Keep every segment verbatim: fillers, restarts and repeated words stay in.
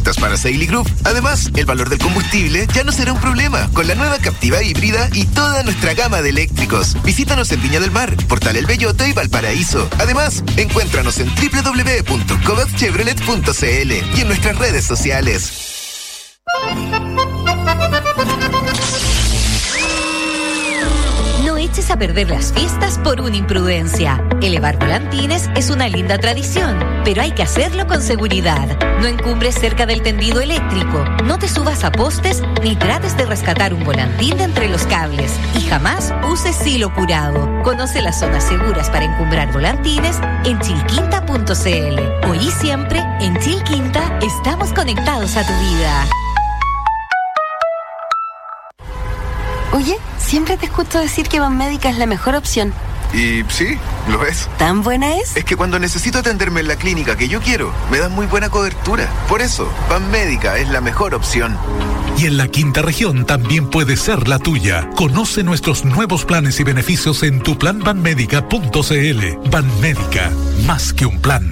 distintas para Saily Group. Además, el valor del combustible ya no será un problema con la nueva Captiva híbrida y toda nuestra gama de eléctricos. Visítanos en Viña del Mar, Portal El Belloto y Valparaíso. Además, encuéntranos en doble u doble u doble u punto covax chevrolet punto c l y en nuestras redes sociales. No eches a perder las fiestas por una imprudencia. Elevar volantines es una linda tradición, pero hay que hacerlo con seguridad. No encumbres cerca del tendido eléctrico, no te subas a postes ni trates de rescatar un volantín de entre los cables. Y jamás uses silo curado. Conoce las zonas seguras para encumbrar volantines en chilquinta punto c l. Hoy y siempre, en Chilquinta, estamos conectados a tu vida. Oye, siempre te escucho decir que Banmédica es la mejor opción. Y sí, lo es. ¿Tan buena es? Es que cuando necesito atenderme en la clínica que yo quiero, me dan muy buena cobertura. Por eso, Banmédica es la mejor opción. Y en la quinta región también puede ser la tuya. Conoce nuestros nuevos planes y beneficios en tu plan banmédica punto c l. Banmédica, más que un plan.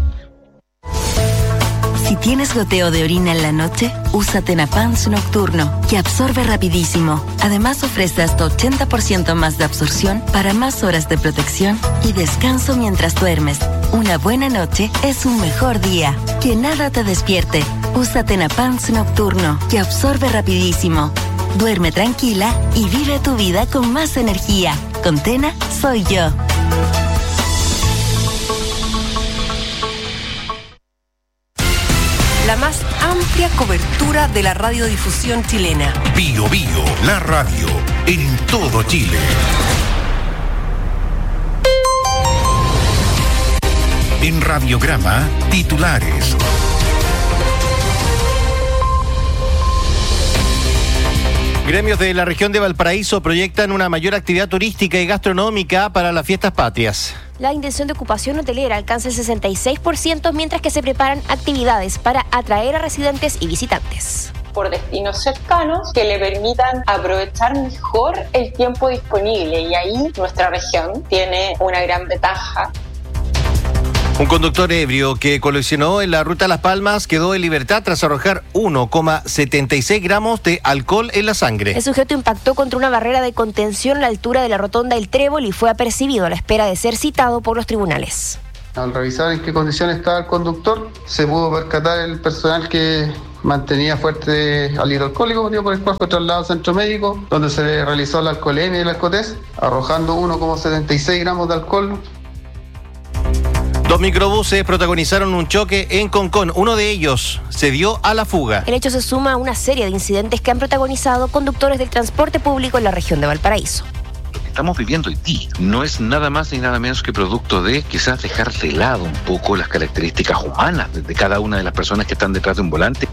Si tienes goteo de orina en la noche, usa Tenapans Nocturno, que absorbe rapidísimo. Además ofrece hasta ochenta por ciento más de absorción para más horas de protección y descanso mientras duermes. Una buena noche es un mejor día. Que nada te despierte. Usa Tenapans Nocturno, que absorbe rapidísimo. Duerme tranquila y vive tu vida con más energía. Con Tena, soy yo. La más amplia cobertura de la radiodifusión chilena. Bio Bio, la radio, en todo Chile. En Radiograma, titulares. Gremios de la región de Valparaíso proyectan una mayor actividad turística y gastronómica para las fiestas patrias. La intención de ocupación hotelera alcanza el sesenta y seis por ciento, mientras que se preparan actividades para atraer a residentes y visitantes. Por destinos cercanos que le permitan aprovechar mejor el tiempo disponible, y ahí nuestra región tiene una gran ventaja. Un conductor ebrio que colisionó en la ruta Las Palmas quedó en libertad tras arrojar uno coma setenta y seis gramos de alcohol en la sangre. El sujeto impactó contra una barrera de contención a la altura de la rotonda El Trébol y fue apercibido a la espera de ser citado por los tribunales. Al revisar en qué condiciones estaba el conductor, se pudo percatar el personal que mantenía fuerte alcohol alcohólico, motivo por el cual fue trasladado al centro médico, donde se le realizó la alcoholemia y el alcotest, arrojando uno coma setenta y seis gramos de alcohol. Dos microbuses protagonizaron un choque en Concón. Uno de ellos se dio a la fuga. El hecho se suma a una serie de incidentes que han protagonizado conductores del transporte público en la región de Valparaíso. Lo que estamos viviendo hoy día no es nada más ni nada menos que producto de quizás dejar de lado un poco las características humanas de cada una de las personas que están detrás de un volante.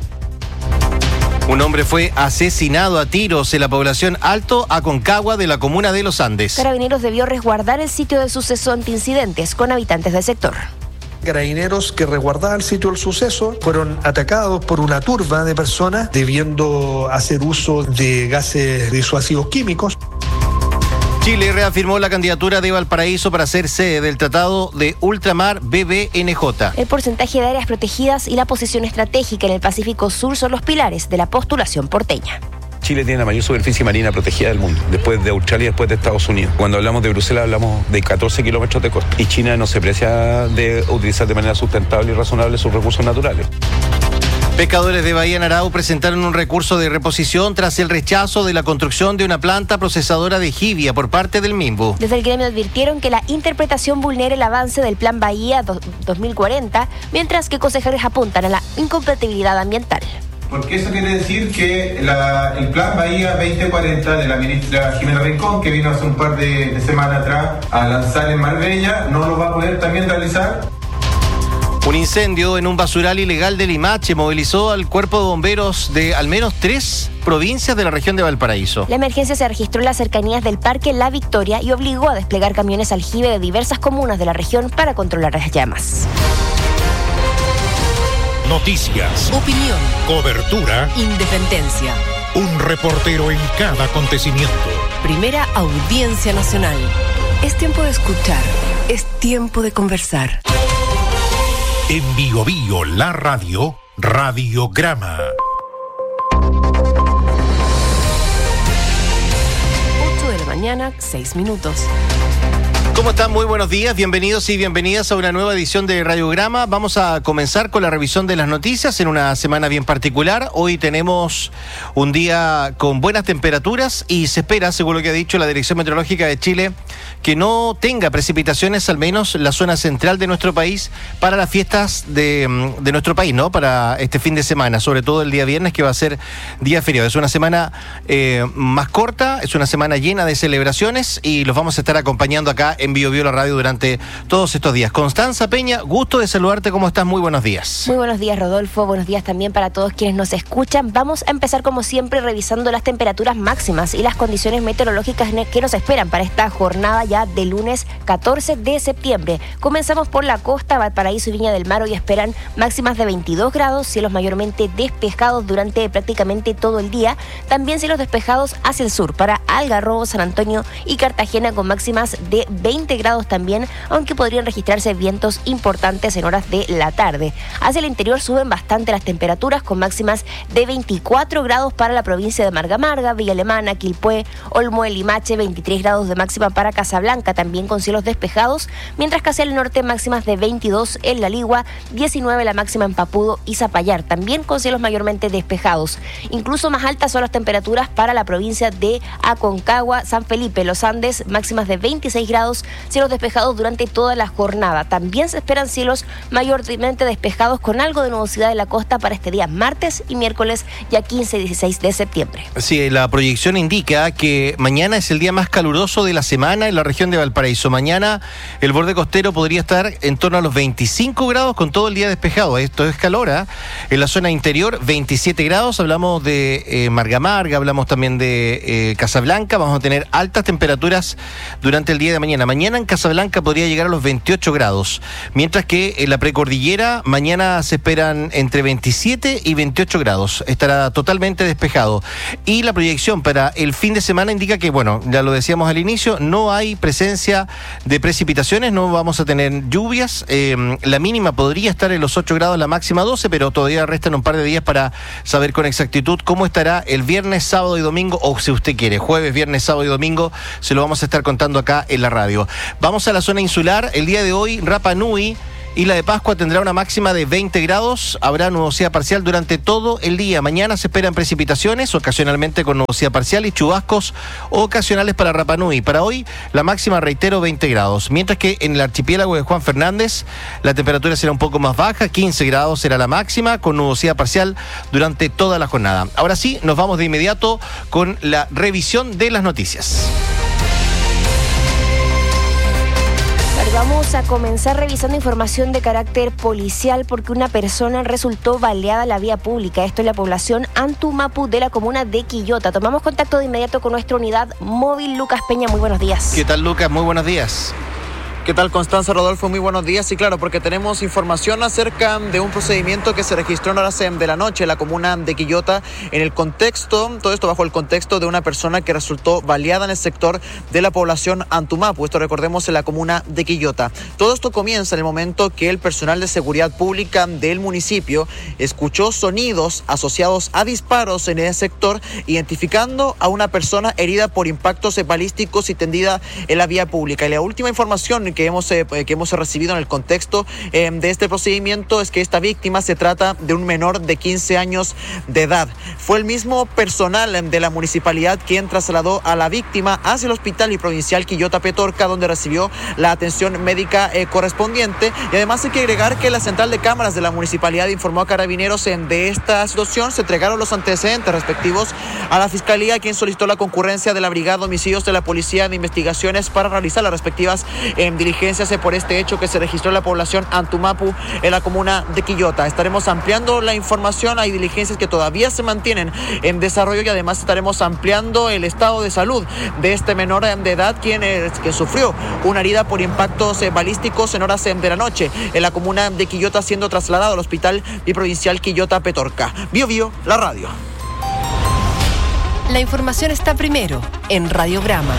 Un hombre fue asesinado a tiros en la población Alto Aconcagua de la comuna de Los Andes. Carabineros debió resguardar el sitio del suceso ante incidentes con habitantes del sector. Carabineros que resguardaban el sitio del suceso fueron atacados por una turba de personas debiendo hacer uso de gases disuasivos químicos. Chile reafirmó la candidatura de Valparaíso para ser sede del Tratado de Ultramar B B N J. El porcentaje de áreas protegidas y la posición estratégica en el Pacífico Sur son los pilares de la postulación porteña. Chile tiene la mayor superficie marina protegida del mundo, después de Australia y después de Estados Unidos. Cuando hablamos de Bruselas hablamos de catorce kilómetros de costa. Y China no se precia de utilizar de manera sustentable y razonable sus recursos naturales. Pescadores de Bahía Narau presentaron un recurso de reposición tras el rechazo de la construcción de una planta procesadora de jibia por parte del MIMBU. Desde el gremio advirtieron que la interpretación vulnera el avance del Plan Bahía dos mil cuarenta, mientras que concejales apuntan a la incompatibilidad ambiental. Porque eso quiere decir que la, el Plan Bahía veinte cuarenta de la ministra Jimena Rincón, que vino hace un par de, de semanas atrás a lanzar en Marbella, no lo va a poder también realizar. Un incendio en un basural ilegal de Limache movilizó al cuerpo de bomberos de al menos tres provincias de la región de Valparaíso. La emergencia se registró en las cercanías del Parque La Victoria y obligó a desplegar camiones aljibe de diversas comunas de la región para controlar las llamas. Noticias, opinión, cobertura, independencia. Un reportero en cada acontecimiento. Primera Audiencia Nacional. Es tiempo de escuchar, es tiempo de conversar. En Bio Bio, la radio, Radiograma. ocho de la mañana, seis minutos. ¿Cómo están? Muy buenos días, bienvenidos y bienvenidas a una nueva edición de Radiograma. Vamos a comenzar con la revisión de las noticias en una semana bien particular. Hoy tenemos un día con buenas temperaturas y se espera, según lo que ha dicho la Dirección Meteorológica de Chile, que no tenga precipitaciones, al menos la zona central de nuestro país, para las fiestas de, de nuestro país, ¿no? Para este fin de semana, sobre todo el día viernes, que va a ser día feriado. Es una semana eh, más corta, es una semana llena de celebraciones y los vamos a estar acompañando acá en Bio Bio la radio durante todos estos días. Constanza Peña, gusto de saludarte, ¿cómo estás? Muy buenos días. Muy buenos días, Rodolfo, buenos días también para todos quienes nos escuchan. Vamos a empezar como siempre revisando las temperaturas máximas y las condiciones meteorológicas que nos esperan para esta jornada ya de lunes catorce de septiembre. Comenzamos por la costa, Valparaíso y Viña del Mar. Hoy esperan máximas de veintidós grados, cielos mayormente despejados durante prácticamente todo el día. También cielos despejados hacia el sur para Algarrobo, San Antonio y Cartagena con máximas de veinte grados también, aunque podrían registrarse vientos importantes en horas de la tarde. Hacia el interior suben bastante las temperaturas con máximas de veinticuatro grados para la provincia de Marga Marga, Villa Alemana, Quilpué, Olmué, Limache, veintitrés grados de máxima para Casablanca, también con cielos despejados, mientras que hacia el norte máximas de veintidós en La Ligua, diecinueve la máxima en Papudo y Zapallar, también con cielos mayormente despejados. Incluso más altas son las temperaturas para la provincia de Aconcagua, San Felipe, Los Andes, máximas de veintiséis grados, cielos despejados durante toda la jornada. También se esperan cielos mayormente despejados con algo de nubosidad en la costa para este día martes y miércoles, ya quince y dieciséis de septiembre. Sí, la proyección indica que mañana es el día más caluroso de la semana en la región de Valparaíso. Mañana el borde costero podría estar en torno a los veinticinco grados con todo el día despejado. Esto es calor, ¿eh? En la zona interior, veintisiete grados. Hablamos de eh, Marga Marga, hablamos también de eh, Casablanca. Vamos a tener altas temperaturas durante el día de mañana. Mañana en Casablanca podría llegar a los veintiocho grados, mientras que en la precordillera mañana se esperan entre veintisiete y veintiocho grados. Estará totalmente despejado. Y la proyección para el fin de semana indica que, bueno, ya lo decíamos al inicio, no hay presencia de precipitaciones, no vamos a tener lluvias. Eh, la mínima podría estar en los ocho grados, la máxima doce, pero todavía restan un par de días para saber con exactitud cómo estará el viernes, sábado y domingo, o si usted quiere, jueves, viernes, sábado y domingo, se lo vamos a estar contando acá en la radio. Vamos a la zona insular. El día de hoy, Rapa Nui, Isla de Pascua, tendrá una máxima de veinte grados. Habrá nubosidad parcial durante todo el día. Mañana se esperan precipitaciones, ocasionalmente con nubosidad parcial y chubascos ocasionales para Rapa Nui. Para hoy, la máxima, reitero, veinte grados. Mientras que en el archipiélago de Juan Fernández, la temperatura será un poco más baja, quince grados será la máxima, con nubosidad parcial durante toda la jornada. Ahora sí, nos vamos de inmediato con la revisión de las noticias. Vamos a comenzar revisando información de carácter policial porque una persona resultó baleada en la vía pública. Esto es la población Antumapu de la comuna de Quillota. Tomamos contacto de inmediato con nuestra unidad móvil. Lucas Peña, muy buenos días. ¿Qué tal, Lucas? Muy buenos días. ¿Qué tal, Constanza, Rodolfo? Muy buenos días. Y claro, porque tenemos información acerca de un procedimiento que se registró en horas de la noche en la comuna de Quillota, en el contexto, todo esto bajo el contexto de una persona que resultó baleada en el sector de la población Antumapu. Esto, recordemos, en la comuna de Quillota. Todo esto comienza en el momento que el personal de seguridad pública del municipio escuchó sonidos asociados a disparos en ese sector, identificando a una persona herida por impactos balísticos y tendida en la vía pública. Y la última información que hemos, eh, que hemos recibido en el contexto eh, de este procedimiento es que esta víctima se trata de un menor de quince años de edad. Fue el mismo personal de la municipalidad quien trasladó a la víctima hacia el hospital y provincial Quillota Petorca, donde recibió la atención médica eh, correspondiente. Y además hay que agregar que la central de cámaras de la municipalidad informó a Carabineros en de esta situación. Se entregaron los antecedentes respectivos a la fiscalía, quien solicitó la concurrencia de la brigada de homicidios de la Policía de Investigaciones para realizar las respectivas eh, diligencias por este hecho que se registró en la población Antumapu en la comuna de Quillota. Estaremos ampliando la información. Hay diligencias que todavía se mantienen en desarrollo y además estaremos ampliando el estado de salud de este menor de edad quien, eh, que sufrió una herida por impactos eh, balísticos en horas eh, de la noche en la comuna de Quillota, siendo trasladado al hospital biprovincial Quillota Petorca. Bio Bio, la radio. La información está primero en Radiograma.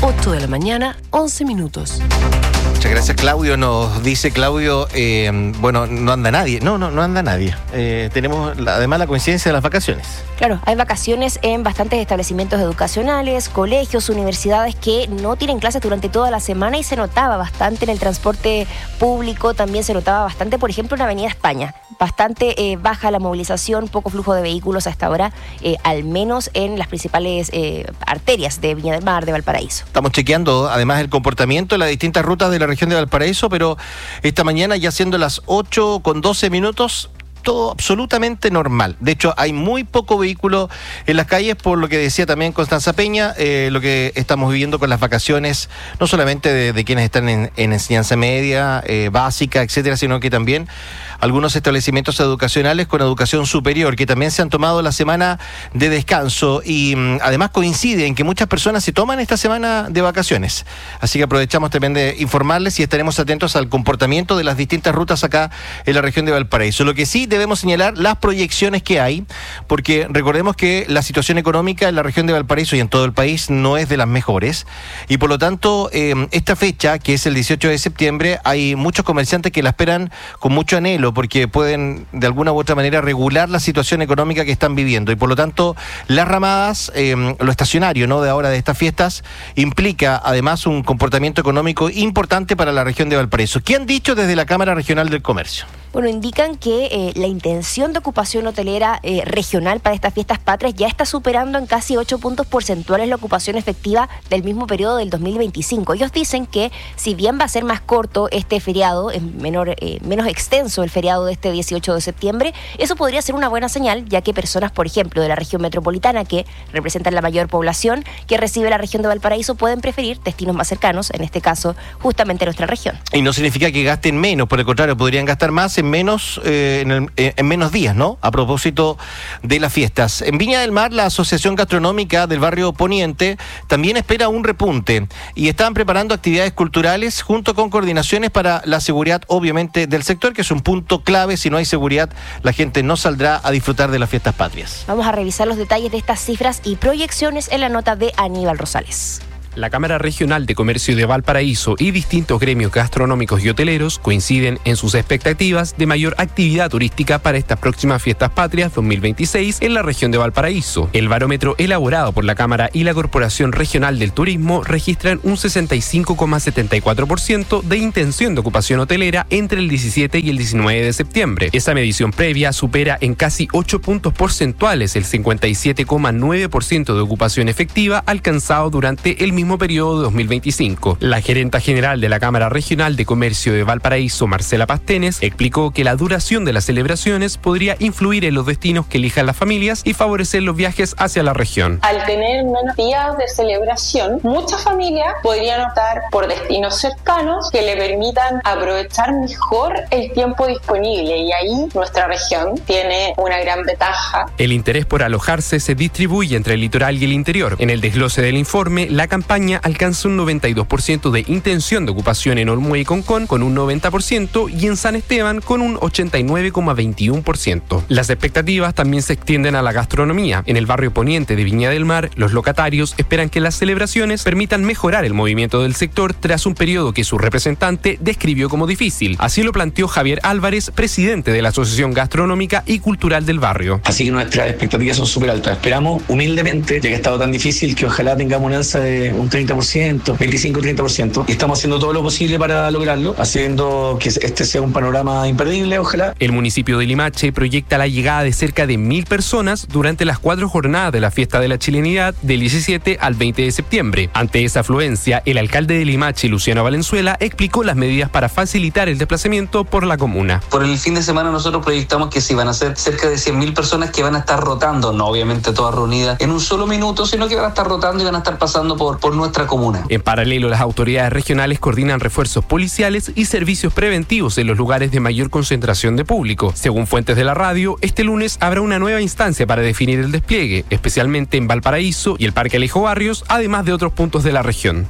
ocho de la mañana, once minutos. Muchas gracias, Claudio. Nos dice Claudio, eh, bueno, no anda nadie. No, no, no anda nadie. Eh, tenemos la, además la coincidencia de las vacaciones. Claro, hay vacaciones en bastantes establecimientos educacionales, colegios, universidades que no tienen clases durante toda la semana y se notaba bastante en el transporte público, también se notaba bastante, por ejemplo, en Avenida España. Bastante eh, baja la movilización, poco flujo de vehículos hasta ahora, eh, al menos en las principales eh, arterias de Viña del Mar, de Valparaíso. Estamos chequeando además el comportamiento de las distintas rutas de la región de Valparaíso, pero esta mañana, ya siendo las ocho con doce minutos, todo absolutamente normal. De hecho, hay muy poco vehículo en las calles, por lo que decía también Constanza Peña, eh, lo que estamos viviendo con las vacaciones, no solamente de, de quienes están en, en enseñanza media, eh, básica, etcétera, sino que también algunos establecimientos educacionales con educación superior, que también se han tomado la semana de descanso y mm, además coincide en que muchas personas se toman esta semana de vacaciones. Así que aprovechamos también de informarles y estaremos atentos al comportamiento de las distintas rutas acá en la región de Valparaíso. Lo que sí debemos señalar las proyecciones que hay, porque recordemos que la situación económica en la región de Valparaíso y en todo el país no es de las mejores, y por lo tanto eh, esta fecha, que es el dieciocho de septiembre, hay muchos comerciantes que la esperan con mucho anhelo, porque pueden de alguna u otra manera regular la situación económica que están viviendo, y por lo tanto las ramadas, eh, lo estacionario, ¿no?, de ahora de estas fiestas, implica además un comportamiento económico importante para la región de Valparaíso. ¿Qué han dicho desde la Cámara Regional del Comercio? Bueno, indican que eh, la intención de ocupación hotelera eh, regional para estas fiestas patrias ya está superando en casi ocho puntos porcentuales la ocupación efectiva del mismo periodo del dos mil veinticinco. Ellos dicen que si bien va a ser más corto este feriado, es menor, eh, menos extenso el feriado de este dieciocho de septiembre, eso podría ser una buena señal, ya que personas, por ejemplo, de la región metropolitana, que representan la mayor población que recibe la región de Valparaíso, pueden preferir destinos más cercanos, en este caso, justamente nuestra región. Y no significa que gasten menos, por el contrario, podrían gastar más en menos eh, en, el, eh, en menos días, ¿no?, a propósito de las fiestas. En Viña del Mar, la Asociación Gastronómica del Barrio Poniente también espera un repunte y están preparando actividades culturales junto con coordinaciones para la seguridad, obviamente, del sector, que es un punto clave. Si no hay seguridad, la gente no saldrá a disfrutar de las fiestas patrias. Vamos a revisar los detalles de estas cifras y proyecciones en la nota de Aníbal Rosales. La Cámara Regional de Comercio de Valparaíso y distintos gremios gastronómicos y hoteleros coinciden en sus expectativas de mayor actividad turística para estas próximas fiestas patrias dos mil veintiséis en la región de Valparaíso. El barómetro elaborado por la Cámara y la Corporación Regional del Turismo registran un sesenta y cinco coma setenta y cuatro por ciento de intención de ocupación hotelera entre el diecisiete y el diecinueve de septiembre. Esa medición previa supera en casi ocho puntos porcentuales el cincuenta y siete coma nueve por ciento de ocupación efectiva alcanzado durante el mismo periodo de dos mil veinticinco. La gerenta general de la Cámara Regional de Comercio de Valparaíso, Marcela Pastenes, explicó que la duración de las celebraciones podría influir en los destinos que elijan las familias y favorecer los viajes hacia la región. Al tener menos días de celebración, muchas familias podrían optar por destinos cercanos que le permitan aprovechar mejor el tiempo disponible, y ahí nuestra región tiene una gran ventaja. El interés por alojarse se distribuye entre el litoral y el interior. En el desglose del informe, la campaña alcanza un noventa y dos por ciento de intención de ocupación en Olmué y Concón con un noventa por ciento y en San Esteban con un ochenta y nueve coma veintiuno por ciento. Las expectativas también se extienden a la gastronomía. En el barrio poniente de Viña del Mar, los locatarios esperan que las celebraciones permitan mejorar el movimiento del sector tras un periodo que su representante describió como difícil. Así lo planteó Javier Álvarez, presidente de la Asociación Gastronómica y Cultural del barrio. Así que nuestras expectativas son súper altas. Esperamos humildemente, ya que ha estado tan difícil, que ojalá tengamos una alza de un treinta por ciento, veinticinco a treinta por ciento, y estamos haciendo todo lo posible para lograrlo, haciendo que este sea un panorama imperdible, ojalá. El municipio de Limache proyecta la llegada de cerca de mil personas durante las cuatro jornadas de la Fiesta de la Chilenidad del diecisiete al veinte de septiembre. Ante esa afluencia, el alcalde de Limache, Luciano Valenzuela, explicó las medidas para facilitar el desplazamiento por la comuna. Por el fin de semana nosotros proyectamos que sí van a ser cerca de cien mil personas que van a estar rotando, no obviamente todas reunidas en un solo minuto, sino que van a estar rotando y van a estar pasando por, por nuestra comuna. En paralelo, las autoridades regionales coordinan refuerzos policiales y servicios preventivos en los lugares de mayor concentración de público. Según fuentes de la radio, este lunes habrá una nueva instancia para definir el despliegue, especialmente en Valparaíso y el Parque Alejo Barrios, además de otros puntos de la región.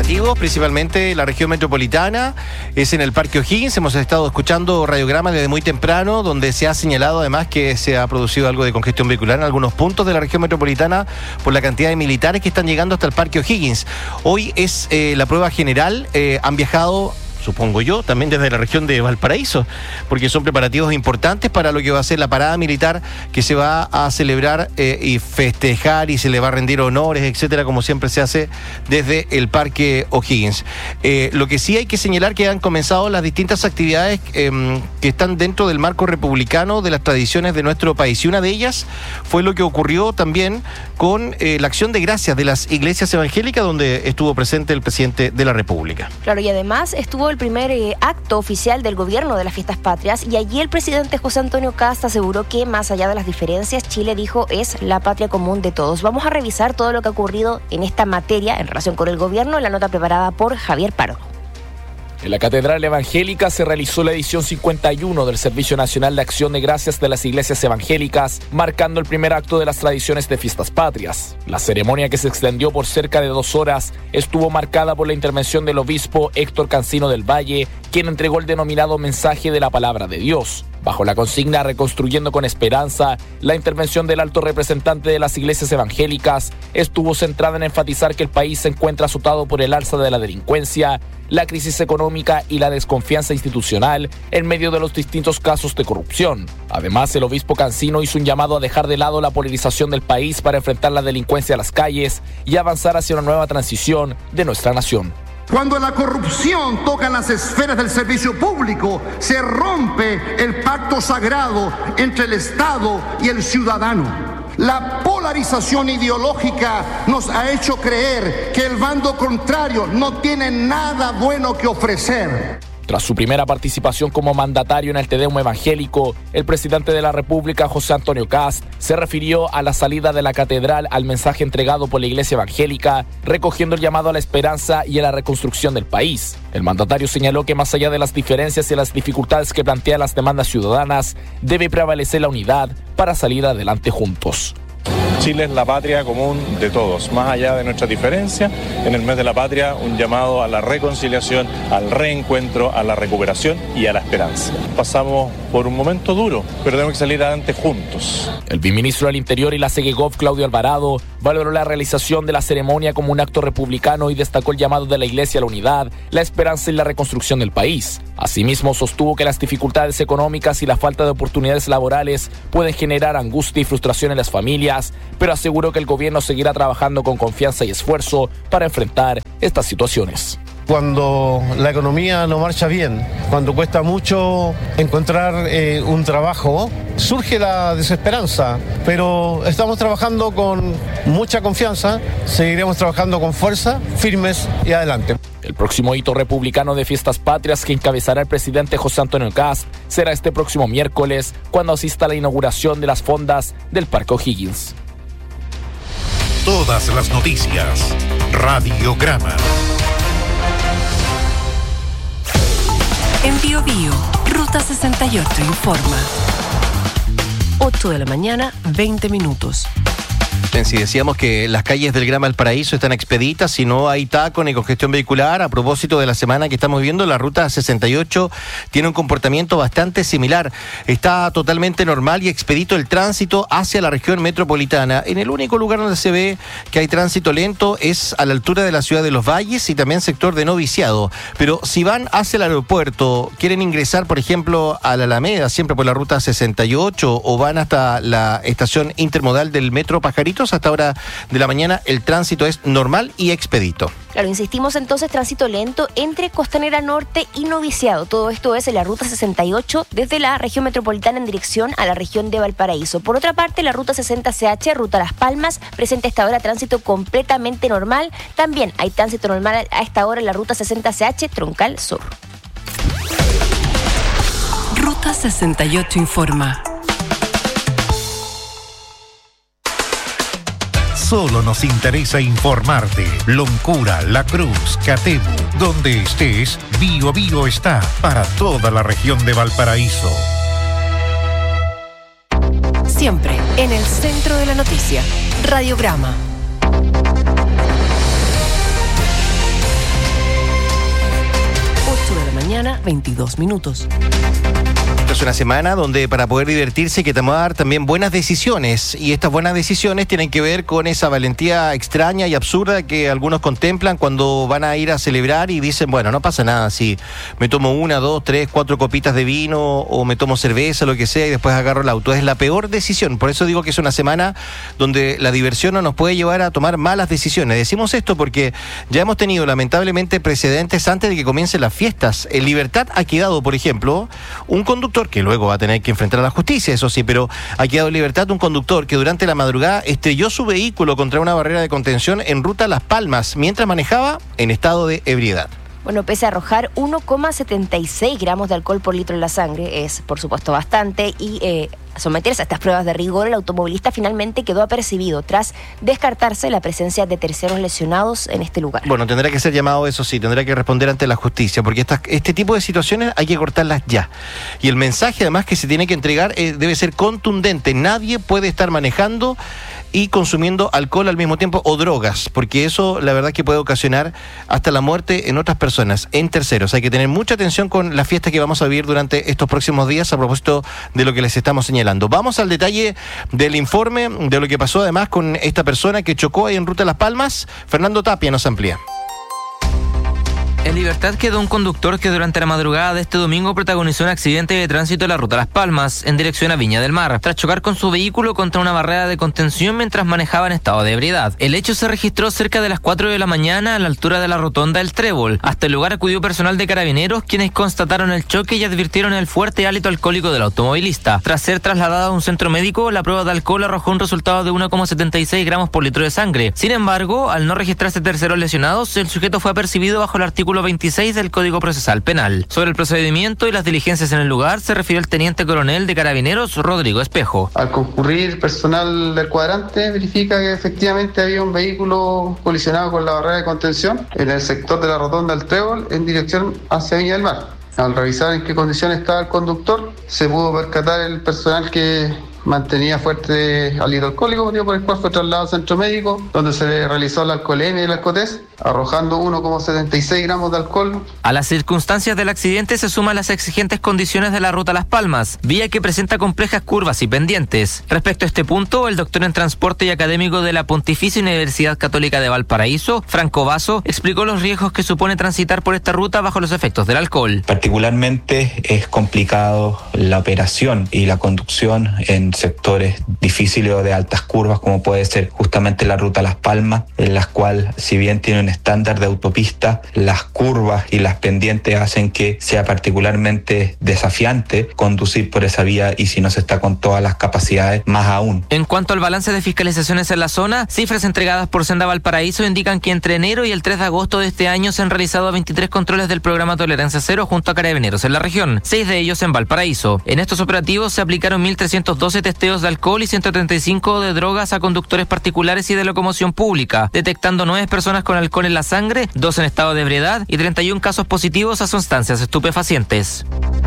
operativos, principalmente en la región metropolitana, es en el Parque O'Higgins. Hemos estado escuchando radiogramas desde muy temprano, donde se ha señalado además que se ha producido algo de congestión vehicular en algunos puntos de la región metropolitana por la cantidad de militares que están llegando hasta el Parque O'Higgins. Hoy es eh, la prueba general, eh, han viajado, supongo yo, también desde la región de Valparaíso, porque son preparativos importantes para lo que va a ser la parada militar que se va a celebrar eh, y festejar y se le va a rendir honores, etcétera, como siempre se hace desde el Parque O'Higgins. Eh, lo que sí hay que señalar que han comenzado las distintas actividades eh, que están dentro del marco republicano de las tradiciones de nuestro país, y una de ellas fue lo que ocurrió también con eh, la acción de gracias de las iglesias evangélicas, donde estuvo presente el presidente de la República. Claro, y además estuvo el primer eh, acto oficial del gobierno de las fiestas patrias, y allí el presidente José Antonio Kast aseguró que más allá de las diferencias, Chile, dijo, es la patria común de todos. Vamos a revisar todo lo que ha ocurrido en esta materia en relación con el gobierno en la nota preparada por Javier Pardo. En la Catedral Evangélica se realizó la edición cincuenta y uno del Servicio Nacional de Acción de Gracias de las Iglesias Evangélicas, marcando el primer acto de las tradiciones de fiestas patrias. La ceremonia, que se extendió por cerca de dos horas, estuvo marcada por la intervención del obispo Héctor Cancino del Valle, quien entregó el denominado mensaje de la palabra de Dios. Bajo la consigna Reconstruyendo con Esperanza, la intervención del alto representante de las iglesias evangélicas estuvo centrada en enfatizar que el país se encuentra azotado por el alza de la delincuencia, la crisis económica y la desconfianza institucional en medio de los distintos casos de corrupción. Además, el obispo Cancino hizo un llamado a dejar de lado la polarización del país para enfrentar la delincuencia a las calles y avanzar hacia una nueva transición de nuestra nación. Cuando la corrupción toca las esferas del servicio público, se rompe el pacto sagrado entre el Estado y el ciudadano. La polarización ideológica nos ha hecho creer que el bando contrario no tiene nada bueno que ofrecer. Tras su primera participación como mandatario en el Te Deum evangélico, el presidente de la República, José Antonio Kast, se refirió a la salida de la catedral al mensaje entregado por la Iglesia Evangélica, recogiendo el llamado a la esperanza y a la reconstrucción del país. El mandatario señaló que más allá de las diferencias y las dificultades que plantean las demandas ciudadanas, debe prevalecer la unidad para salir adelante juntos. Chile es la patria común de todos, más allá de nuestras diferencias. En el mes de la patria, un llamado a la reconciliación, al reencuentro, a la recuperación y a la esperanza. Pasamos por un momento duro, pero tenemos que salir adelante juntos. El viceministro del Interior y la Segegov, Claudio Alvarado, valoró la realización de la ceremonia como un acto republicano y destacó el llamado de la Iglesia a la unidad, la esperanza y la reconstrucción del país. Asimismo, sostuvo que las dificultades económicas y la falta de oportunidades laborales pueden generar angustia y frustración en las familias, pero aseguró que el gobierno seguirá trabajando con confianza y esfuerzo para enfrentar estas situaciones. Cuando la economía no marcha bien, cuando cuesta mucho encontrar eh, un trabajo, surge la desesperanza, pero estamos trabajando con mucha confianza, seguiremos trabajando con fuerza, firmes y adelante. El próximo hito republicano de Fiestas Patrias que encabezará el presidente José Antonio Kast será este próximo miércoles, cuando asista a la inauguración de las fondas del Parque O'Higgins. Todas las noticias. Radiograma. En Bio Bio, Ruta sesenta y ocho informa. ocho de la mañana, veinte minutos. Si decíamos que las calles del Gran Valparaíso están expeditas, si no hay taco ni congestión vehicular, a propósito de la semana que estamos viviendo, la ruta sesenta y ocho tiene un comportamiento bastante similar. Está totalmente normal y expedito el tránsito hacia la región metropolitana. En el único lugar donde se ve que hay tránsito lento es a la altura de la ciudad de Los Valles y también sector de Noviciado. Pero si van hacia el aeropuerto, quieren ingresar, por ejemplo, a la Alameda, siempre por la ruta sesenta y ocho, o van hasta la estación intermodal del Metro Pajaritos, hasta hora de la mañana el tránsito es normal y expedito. Claro, insistimos entonces, tránsito lento entre Costanera Norte y Noviciado. Todo esto es en la ruta sesenta y ocho desde la región metropolitana en dirección a la región de Valparaíso. Por otra parte, la ruta sesenta C H, ruta Las Palmas, presenta a esta hora tránsito completamente normal. También hay tránsito normal a esta hora en la ruta sesenta C H, Troncal Sur. Ruta sesenta y ocho informa. Solo nos interesa informarte. Loncura, La Cruz, Catemu, donde estés, Bio Bio está para toda la región de Valparaíso. Siempre en el centro de la noticia. Radiograma. mañana, veintidós minutos. Esta es una semana donde para poder divertirse hay que tomar también buenas decisiones, y estas buenas decisiones tienen que ver con esa valentía extraña y absurda que algunos contemplan cuando van a ir a celebrar y dicen, bueno, no pasa nada si me tomo una, dos, tres, cuatro copitas de vino o me tomo cerveza, lo que sea, y después agarro el auto. Es la peor decisión. Por eso digo que es una semana donde la diversión no nos puede llevar a tomar malas decisiones. Decimos esto porque ya hemos tenido lamentablemente precedentes antes de que comiencen las fiestas. En Libertad ha quedado, por ejemplo, un conductor que luego va a tener que enfrentar a la justicia, eso sí, pero ha quedado en libertad un conductor que durante la madrugada estrelló su vehículo contra una barrera de contención en ruta a Las Palmas mientras manejaba en estado de ebriedad. Bueno, pese a arrojar uno coma setenta y seis gramos de alcohol por litro en la sangre, es por supuesto bastante, y eh, someterse a estas pruebas de rigor, el automovilista finalmente quedó apercibido tras descartarse la presencia de terceros lesionados en este lugar. Bueno, tendrá que ser llamado, eso sí, tendrá que responder ante la justicia, porque estas, este tipo de situaciones hay que cortarlas ya. Y el mensaje además que se tiene que entregar eh, debe ser contundente. Nadie puede estar manejando y consumiendo alcohol al mismo tiempo o drogas, porque eso la verdad que puede ocasionar hasta la muerte en otras personas, en terceros. Hay que tener mucha atención con la fiesta que vamos a vivir durante estos próximos días a propósito de lo que les estamos señalando. Vamos al detalle del informe de lo que pasó además con esta persona que chocó ahí en ruta a Las Palmas. Fernando Tapia nos amplía. En libertad quedó un conductor que durante la madrugada de este domingo protagonizó un accidente de tránsito en la ruta Las Palmas, en dirección a Viña del Mar, tras chocar con su vehículo contra una barrera de contención mientras manejaba en estado de ebriedad. El hecho se registró cerca de las cuatro de la mañana a la altura de la rotonda del Trébol. Hasta el lugar acudió personal de Carabineros, quienes constataron el choque y advirtieron el fuerte hálito alcohólico del automovilista. Tras ser trasladado a un centro médico, la prueba de alcohol arrojó un resultado de uno coma setenta y seis gramos por litro de sangre. Sin embargo, al no registrarse terceros lesionados, el sujeto fue apercibido bajo el artículo veintiséis del Código Procesal Penal. Sobre el procedimiento y las diligencias en el lugar se refirió el teniente coronel de Carabineros, Rodrigo Espejo. Al concurrir personal del cuadrante verifica que efectivamente había un vehículo colisionado con la barrera de contención en el sector de la rotonda del Trébol en dirección hacia Viña del Mar. Al revisar en qué condiciones estaba el conductor, se pudo percatar el personal que mantenía fuerte alcohol alcohólico, motivo por el cual fue trasladado al centro médico, donde se le realizó la alcoholemia y el alcotest, arrojando uno coma setenta y seis gramos de alcohol. A las circunstancias del accidente se suman las exigentes condiciones de la ruta Las Palmas, vía que presenta complejas curvas y pendientes. Respecto a este punto, el doctor en transporte y académico de la Pontificia Universidad Católica de Valparaíso, Franco Vaso, explicó los riesgos que supone transitar por esta ruta bajo los efectos del alcohol. Particularmente es complicado la operación y la conducción en sectores difíciles o de altas curvas, como puede ser justamente la ruta Las Palmas, en las cuales, si bien tiene un estándar de autopista, las curvas y las pendientes hacen que sea particularmente desafiante conducir por esa vía, y si no se está con todas las capacidades, más aún. En cuanto al balance de fiscalizaciones en la zona, cifras entregadas por Senda Valparaíso indican que entre enero y el tres de agosto de este año se han realizado veintitrés controles del programa Tolerancia Cero junto a Carabineros en la región, seis de ellos en Valparaíso. En estos operativos se aplicaron mil trescientos doce testeos de alcohol y ciento treinta y cinco de drogas a conductores particulares y de locomoción pública, detectando nueve personas con alcohol en la sangre, dos en estado de ebriedad y treinta y un casos positivos a sustancias estupefacientes.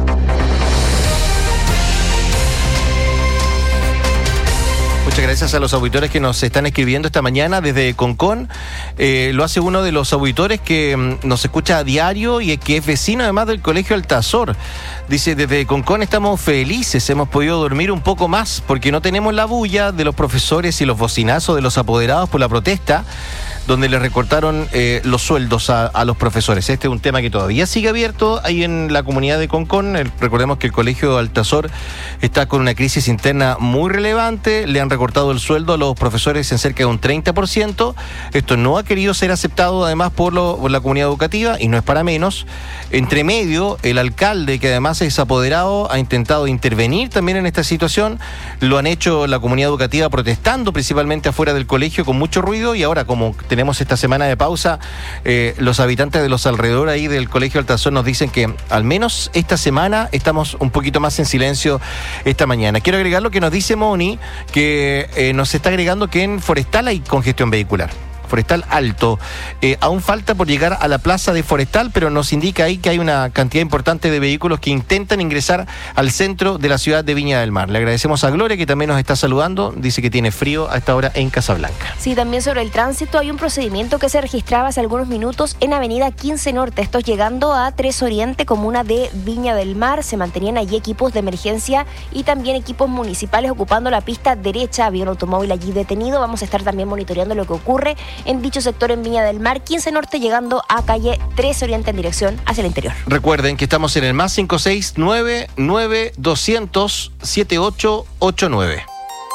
Muchas gracias a los auditores que nos están escribiendo esta mañana desde Concón. Eh, lo hace uno de los auditores que mm, nos escucha a diario y que es vecino además del Colegio Altazor. Dice, desde Concón estamos felices, hemos podido dormir un poco más porque no tenemos la bulla de los profesores y los bocinazos de los apoderados por la protesta, donde le recortaron eh, los sueldos a, a los profesores. Este es un tema que todavía sigue abierto ahí en la comunidad de Concón. El, recordemos que el Colegio Altazor está con una crisis interna muy relevante. Le han recortado el sueldo a los profesores en cerca de un treinta por ciento. Esto no ha querido ser aceptado además por, lo, por la comunidad educativa, y no es para menos. Entre medio, el alcalde, que además es apoderado, ha intentado intervenir también en esta situación. Lo han hecho la comunidad educativa protestando principalmente afuera del colegio con mucho ruido, y ahora, como tenemos esta semana de pausa, eh, los habitantes de los alrededores ahí del Colegio Altazor nos dicen que al menos esta semana estamos un poquito más en silencio esta mañana. Quiero agregar lo que nos dice Moni, que eh, nos está agregando que en Forestal hay congestión vehicular. Forestal Alto. Eh, aún falta por llegar a la plaza de Forestal, pero nos indica ahí que hay una cantidad importante de vehículos que intentan ingresar al centro de la ciudad de Viña del Mar. Le agradecemos a Gloria, que también nos está saludando. Dice que tiene frío a esta hora en Casablanca. Sí, también sobre el tránsito hay un procedimiento que se registraba hace algunos minutos en Avenida quince Norte. Esto llegando a tres Oriente, comuna de Viña del Mar. Se mantenían allí equipos de emergencia y también equipos municipales ocupando la pista derecha. Había un automóvil allí detenido. Vamos a estar también monitoreando lo que ocurre en dicho sector en Viña del Mar. quince Norte llegando a calle tres Oriente en dirección hacia el interior. Recuerden que estamos en el más cinco seis nueve nueve dos cero cero siete ocho ocho nueve.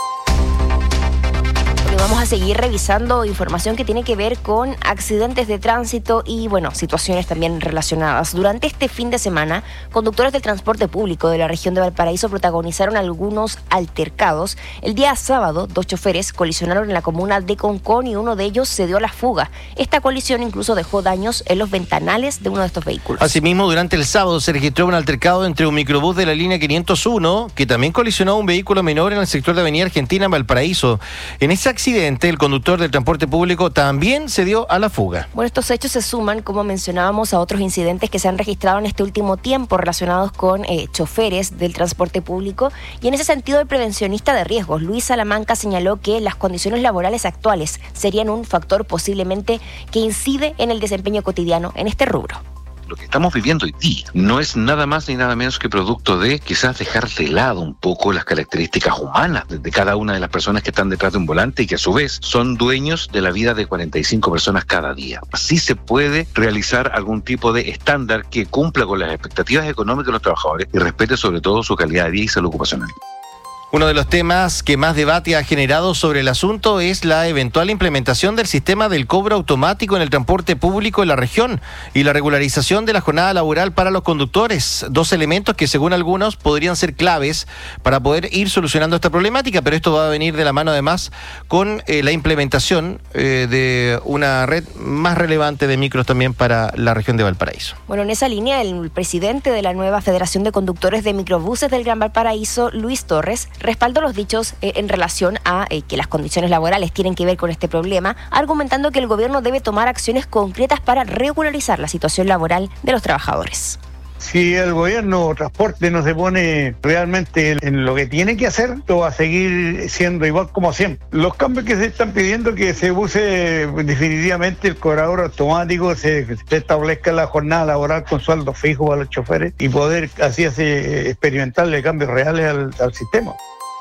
Vamos a seguir revisando información que tiene que ver con accidentes de tránsito y, bueno, situaciones también relacionadas. Durante este fin de semana, conductores del transporte público de la región de Valparaíso protagonizaron algunos altercados. El día sábado, dos choferes colisionaron en la comuna de Concón y uno de ellos se dio a la fuga. Esta colisión incluso dejó daños en los ventanales de uno de estos vehículos. Asimismo, durante el sábado se registró un altercado entre un microbús de la línea quinientos uno, que también colisionó a un vehículo menor en el sector de Avenida Argentina en Valparaíso. En ese accidente, el conductor del transporte público también se dio a la fuga. Bueno, estos hechos se suman, como mencionábamos, a otros incidentes que se han registrado en este último tiempo relacionados con eh, choferes del transporte público. Y en ese sentido, el prevencionista de riesgos, Luis Salamanca, señaló que las condiciones laborales actuales serían un factor posiblemente que incide en el desempeño cotidiano en este rubro. Lo que estamos viviendo hoy día no es nada más ni nada menos que producto de quizás dejar de lado un poco las características humanas de, de cada una de las personas que están detrás de un volante y que a su vez son dueños de la vida de cuarenta y cinco personas cada día. Así se puede realizar algún tipo de estándar que cumpla con las expectativas económicas de los trabajadores y respete sobre todo su calidad de vida y salud ocupacional. Uno de los temas que más debate ha generado sobre el asunto es la eventual implementación del sistema del cobro automático en el transporte público en la región y la regularización de la jornada laboral para los conductores. Dos elementos que, según algunos, podrían ser claves para poder ir solucionando esta problemática, pero esto va a venir de la mano además con eh, la implementación eh, de una red más relevante de micros también para la región de Valparaíso. Bueno, en esa línea, el presidente de la nueva Federación de Conductores de Microbuses del Gran Valparaíso, Luis Torres, respaldó los dichos eh, en relación a eh, que las condiciones laborales tienen que ver con este problema, argumentando que el gobierno debe tomar acciones concretas para regularizar la situación laboral de los trabajadores. Si el gobierno o transporte no se pone realmente en lo que tiene que hacer, esto va a seguir siendo igual como siempre. Los cambios que se están pidiendo, que se use definitivamente el cobrador automático, se, se establezca la jornada laboral con sueldo fijo para los choferes y poder así hacer, experimentarle cambios reales al, al sistema.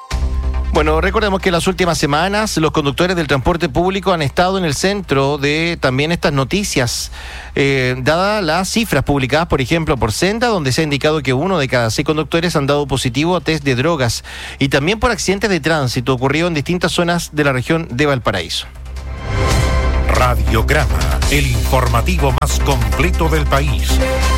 Bueno, recordemos que en las últimas semanas los conductores del transporte público han estado en el centro de también estas noticias, eh, dadas las cifras publicadas, por ejemplo, por Senda, donde se ha indicado que uno de cada seis conductores han dado positivo a test de drogas, y también por accidentes de tránsito ocurridos en distintas zonas de la región de Valparaíso. Radiograma, el informativo más completo del país.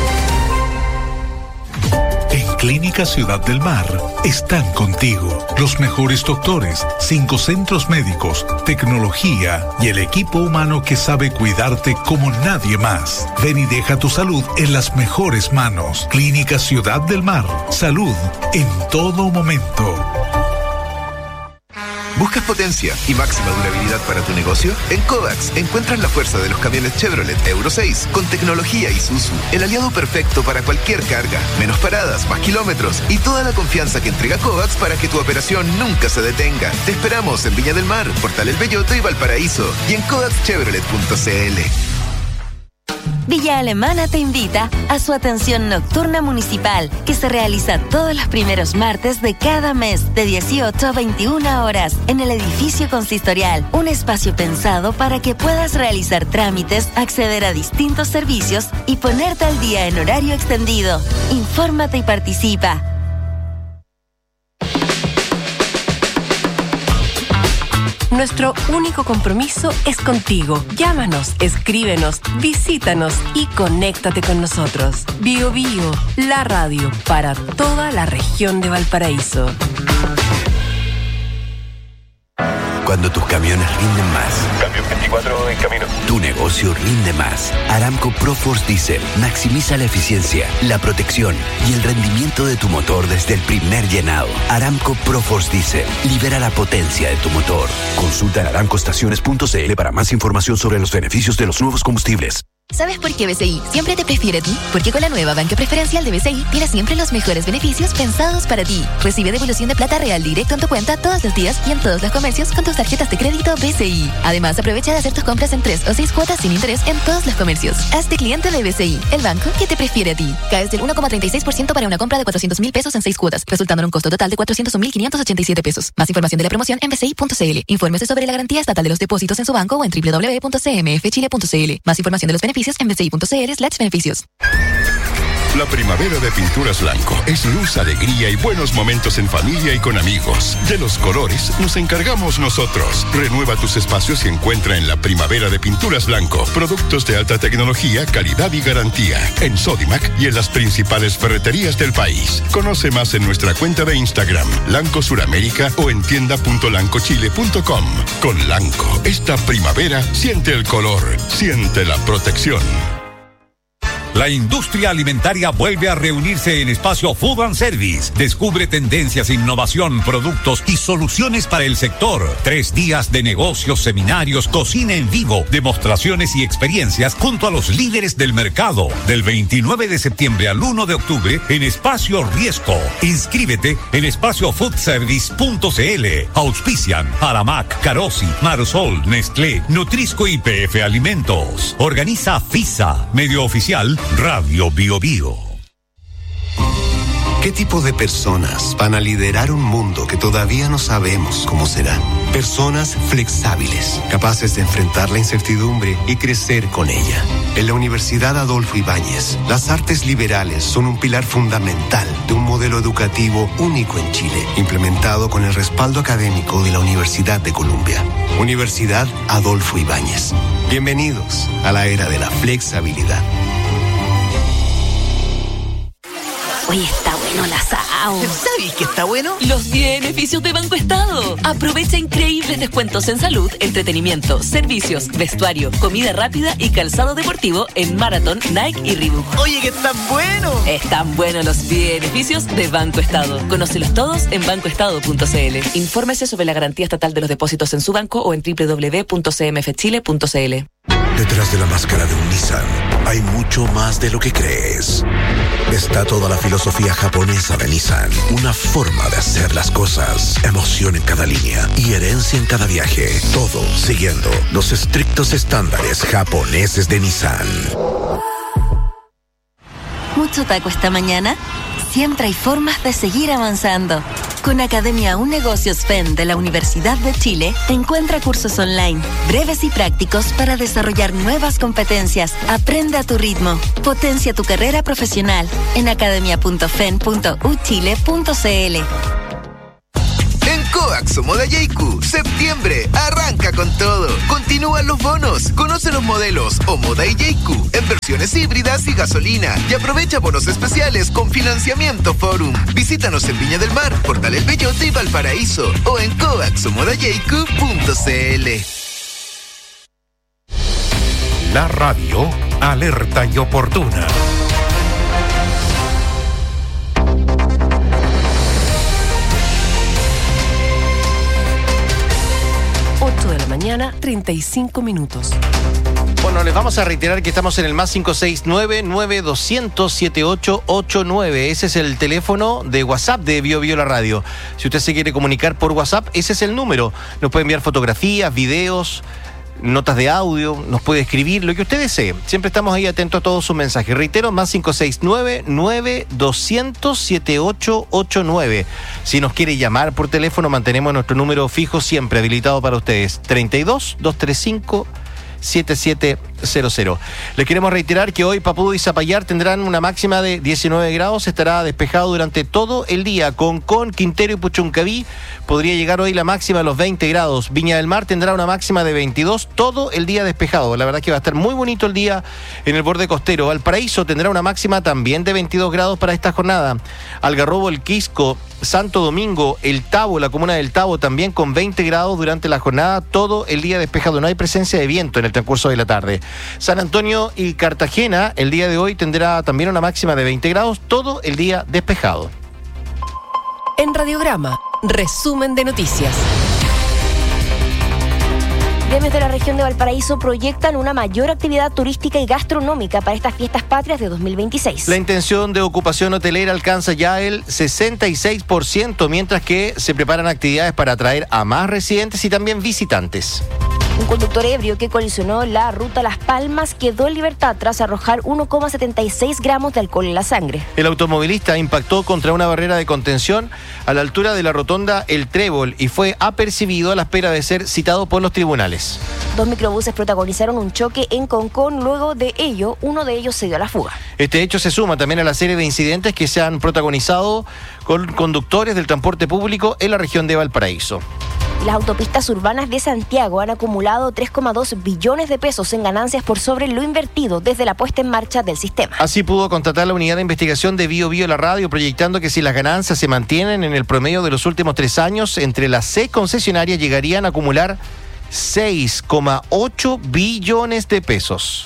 En Clínica Ciudad del Mar están contigo los mejores doctores, cinco centros médicos, tecnología y el equipo humano que sabe cuidarte como nadie más. Ven y deja tu salud en las mejores manos. Clínica Ciudad del Mar, salud en todo momento. ¿Buscas potencia y máxima durabilidad para tu negocio? En Kovacs encuentras la fuerza de los camiones Chevrolet Euro seis con tecnología Isuzu, el aliado perfecto para cualquier carga, menos paradas, más kilómetros y toda la confianza que entrega Kovacs para que tu operación nunca se detenga. Te esperamos en Viña del Mar, Portal El Belloto y Valparaíso y en kovacs chevrolet punto c l. Villa Alemana te invita a su atención nocturna municipal, que se realiza todos los primeros martes de cada mes de dieciocho a veintiuna horas en el edificio consistorial, un espacio pensado para que puedas realizar trámites, acceder a distintos servicios y ponerte al día en horario extendido. Infórmate y participa. Nuestro único compromiso es contigo. Llámanos, escríbenos, visítanos y conéctate con nosotros. Bio Bio, la radio para toda la región de Valparaíso. cuando tus camiones rinden más. Cambio veinticuatro en camino. Tu negocio rinde más. Aramco ProForce Diesel maximiza la eficiencia, la protección y el rendimiento de tu motor desde el primer llenado. Aramco ProForce Diesel libera la potencia de tu motor. Consulta en aramco estaciones punto c l para más información sobre los beneficios de los nuevos combustibles. ¿Sabes por qué B C I siempre te prefiere a ti? Porque con la nueva banca preferencial de B C I tienes siempre los mejores beneficios pensados para ti. Recibe devolución de plata real directo en tu cuenta todos los días y en todos los comercios con tus tarjetas de crédito B C I. Además, aprovecha de hacer tus compras en tres o seis cuotas sin interés en todos los comercios. Hazte cliente de B C I, el banco que te prefiere a ti. Caes del uno coma treinta y seis por ciento para una compra de cuatrocientos mil pesos en seis cuotas, resultando en un costo total de cuatrocientos mil quinientos ochenta y siete pesos. Más información de la promoción en b c i punto c l. Infórmese sobre la garantía estatal de los depósitos en su banco o en w w w punto c m f chile punto c l. Más información de los beneficios en b c i punto c l slash beneficios. La primavera de Pinturas Blanco es luz, alegría y buenos momentos en familia y con amigos. De los colores nos encargamos nosotros. Renueva tus espacios y encuentra en la primavera de Pinturas Blanco productos de alta tecnología, calidad y garantía. En Sodimac y en las principales ferreterías del país. Conoce más en nuestra cuenta de Instagram, Lanco Suramérica, o en tienda punto lanco chile punto com. Con Lanco, esta primavera siente el color, siente la protección. La industria alimentaria vuelve a reunirse en Espacio Food and Service. Descubre tendencias, innovación, productos y soluciones para el sector. Tres días de negocios, seminarios, cocina en vivo, demostraciones y experiencias junto a los líderes del mercado. Del veintinueve de septiembre al uno de octubre en Espacio Riesco. Inscríbete en espacio food service punto c l. Auspician Aramac, Carosi, Marsol, Nestlé, Nutrisco y P F Alimentos. Organiza FISA, medio oficial Radio Bio Bio. ¿Qué tipo de personas van a liderar un mundo que todavía no sabemos cómo será? Personas flexibles, capaces de enfrentar la incertidumbre y crecer con ella. En la Universidad Adolfo Ibáñez, las artes liberales son un pilar fundamental de un modelo educativo único en Chile, implementado con el respaldo académico de la Universidad de Columbia. Universidad Adolfo Ibáñez. Bienvenidos a la era de la flexibilidad. Oye, está bueno el asado. ¿Sabes qué está bueno? Los beneficios de Banco Estado. Aprovecha increíbles descuentos en salud, entretenimiento, servicios, vestuario, comida rápida y calzado deportivo en Marathon, Nike y Reebok. Oye, que están buenos. Están buenos los beneficios de Banco Estado. Conócelos todos en banco estado punto c l. Infórmese sobre la garantía estatal de los depósitos en su banco o en w w w punto c m f chile punto c l. Detrás de la máscara de un Nissan hay mucho más de lo que crees. Está toda la filosofía japonesa de Nissan, una forma de hacer las cosas, emoción en cada línea y herencia en cada viaje, todo siguiendo los estrictos estándares japoneses de Nissan. ¿Mucho taco esta mañana? Siempre hay formas de seguir avanzando. Con Academia Un Negocios F E N de la Universidad de Chile, encuentra cursos online, breves y prácticos para desarrollar nuevas competencias. Aprende a tu ritmo. Potencia tu carrera profesional en academia punto f e n punto u chile punto c l. En Coax o Moda Yeiku, septiembre arranca con todo. Continúan los bonos. Conoce los modelos o Moda y Yeiku en versiones híbridas y gasolina. Y aprovecha bonos especiales con financiamiento Forum. Visítanos en Viña del Mar, Portal El Bellote y Valparaíso. O en coax o moda yeiku punto c l. La radio alerta y oportuna. ocho de la mañana, treinta y cinco minutos. Bueno, les vamos a reiterar que estamos en el más cinco seis nueve, nueve dos cero cero, siete ocho ocho nueve. Ese es el teléfono de WhatsApp de Bio Bio La Radio. Si usted se quiere comunicar por WhatsApp, ese es el número. Nos puede enviar fotografías, videos, notas de audio, nos puede escribir, lo que usted desee. Siempre estamos ahí atentos a todos sus mensajes. Reitero, más cinco seis nueve, nueve dos cero cero, siete ocho ocho nueve. Si nos quiere llamar por teléfono, mantenemos nuestro número fijo siempre habilitado para ustedes. treinta y dos, doscientos treinta y cinco, siete siete cero cero. Les queremos reiterar que hoy Papúa y Zapallar tendrán una máxima de diecinueve grados. Estará despejado durante todo el día. Concón, Quintero y Puchuncaví podría llegar hoy la máxima a los veinte grados. Viña del Mar tendrá una máxima de veintidós, todo el día despejado. La verdad que va a estar muy bonito el día en el borde costero. Valparaíso tendrá una máxima también de veintidós grados para esta jornada. Algarrobo, El Quisco Santo Domingo, el Tabo, la comuna del Tabo también con veinte grados durante la jornada, todo el día despejado, no hay presencia de viento en el transcurso de la tarde. San Antonio y Cartagena el día de hoy tendrá también una máxima de veinte grados, todo el día despejado. En Radiograma, resumen de noticias. Gremios de la región de Valparaíso proyectan una mayor actividad turística y gastronómica para estas fiestas patrias de dos mil veintiséis. La intención de ocupación hotelera alcanza ya el sesenta y seis por ciento, mientras que se preparan actividades para atraer a más residentes y también visitantes. Un conductor ebrio que colisionó la ruta Las Palmas quedó en libertad tras arrojar uno coma setenta y seis gramos de alcohol en la sangre. El automovilista impactó contra una barrera de contención a la altura de la rotonda El Trébol y fue apercibido a la espera de ser citado por los tribunales. Dos microbuses protagonizaron un choque en Concón. Luego de ello, uno de ellos se dio a la fuga. Este hecho se suma también a la serie de incidentes que se han protagonizado con conductores del transporte público en la región de Valparaíso. Las autopistas urbanas de Santiago han acumulado tres coma dos billones de pesos en ganancias por sobre lo invertido desde la puesta en marcha del sistema. Así pudo constatar la unidad de investigación de Bio Bio La Radio, proyectando que si las ganancias se mantienen en el promedio de los últimos tres años, entre las seis concesionarias llegarían a acumular seis coma ocho billones de pesos.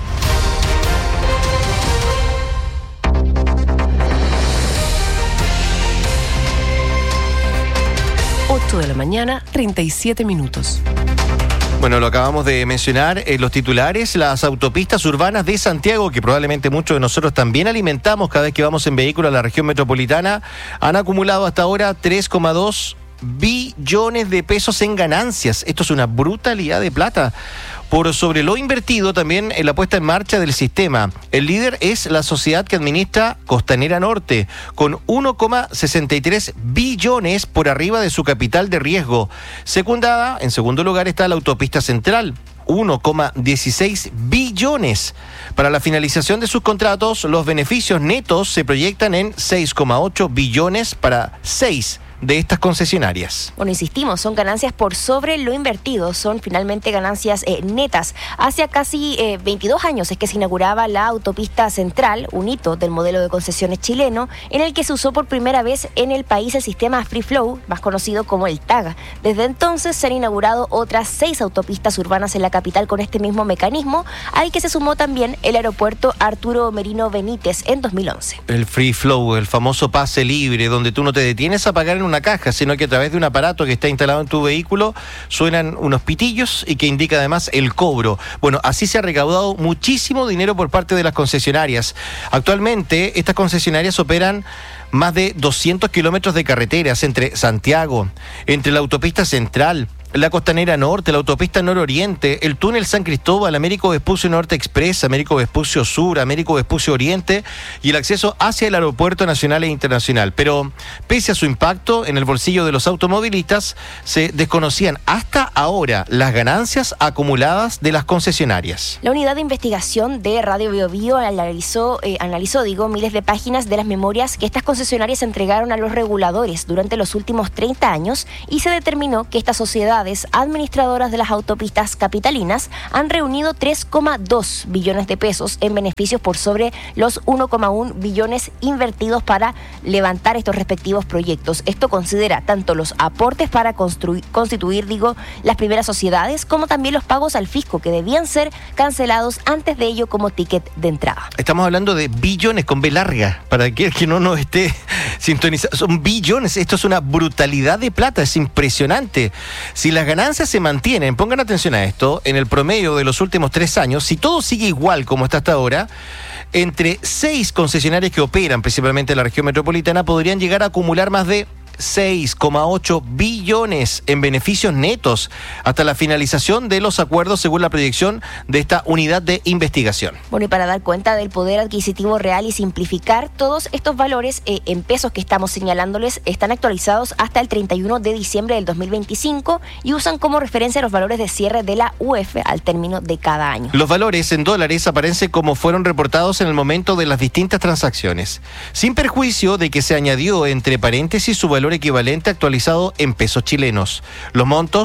ocho de la mañana, treinta y siete minutos. Bueno, lo acabamos de mencionar en los titulares, las autopistas urbanas de Santiago, que probablemente muchos de nosotros también alimentamos cada vez que vamos en vehículo a la región metropolitana, han acumulado hasta ahora tres coma dos billones de pesos en ganancias. Esto es una brutalidad de plata. Por sobre lo invertido también en la puesta en marcha del sistema. El líder es la sociedad que administra Costanera Norte, con uno coma sesenta y tres billones por arriba de su capital de riesgo. Secundada, en segundo lugar, está la autopista central, uno coma dieciséis billones. Para la finalización de sus contratos, los beneficios netos se proyectan en seis coma ocho billones para seis de estas concesionarias. Bueno, insistimos, son ganancias por sobre lo invertido, son finalmente ganancias eh, netas. Hace casi eh, veintidós años es que se inauguraba la autopista central, un hito del modelo de concesiones chileno, en el que se usó por primera vez en el país el sistema Free Flow, más conocido como el TAG. Desde entonces se han inaugurado otras seis autopistas urbanas en la capital con este mismo mecanismo, al que se sumó también el aeropuerto Arturo Merino Benítez en dos mil once. El Free Flow, el famoso pase libre, donde tú no te detienes a pagar en una caja, sino que a través de un aparato que está instalado en tu vehículo suenan unos pitillos y que indica además el cobro. Bueno, así se ha recaudado muchísimo dinero por parte de las concesionarias. Actualmente estas concesionarias operan más de doscientos kilómetros de carreteras entre Santiago, entre la autopista central, la Costanera Norte, la autopista Nororiente, el túnel San Cristóbal, Américo Vespucio Norte Express, Américo Vespucio Sur, Américo Vespucio Oriente y el acceso hacia el aeropuerto nacional e internacional. Pero pese a su impacto en el bolsillo de los automovilistas, se desconocían hasta ahora las ganancias acumuladas de las concesionarias. La unidad de investigación de Radio Bio Bio analizó, eh, analizó digo, miles de páginas de las memorias que estas concesionarias entregaron a los reguladores durante los últimos treinta años y se determinó que estas sociedades administradoras de las autopistas capitalinas han reunido tres coma dos billones de pesos en beneficios por sobre los uno coma uno billones invertidos para levantar estos respectivos proyectos. Esto considera tanto los aportes para construir, constituir, digo, las primeras sociedades, como también los pagos al fisco que debían ser cancelados antes de ello como ticket de entrada. Estamos hablando de billones con B larga, para que, que no nos esté sintonizado. Son billones, esto es una brutalidad de plata, es impresionante. Si las ganancias se mantienen, pongan atención a esto, en el promedio de los últimos tres años, si todo sigue igual como está hasta ahora, entre seis concesionarios que operan principalmente en la región metropolitana podrían llegar a acumular más de seis coma ocho billones en beneficios netos hasta la finalización de los acuerdos según la proyección de esta unidad de investigación. Bueno, y para dar cuenta del poder adquisitivo real y simplificar, todos estos valores eh, en pesos que estamos señalándoles están actualizados hasta el treinta y uno de diciembre del dos mil veinticinco y usan como referencia los valores de cierre de la U E F al término de cada año. Los valores en dólares aparecen como fueron reportados en el momento de las distintas transacciones, sin perjuicio de que se añadió entre paréntesis su valor equivalente actualizado en pesos chilenos. Los montos